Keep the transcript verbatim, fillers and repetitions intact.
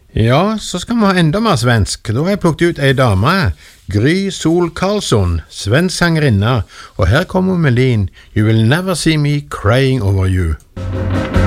Ja, så skal vi ha enda mer svensk. Da har jeg plukket ut ei dame, Gry Sol Karlsson, svensk sangerinne, og her kommer melodien You Will Never See Me Crying Over You.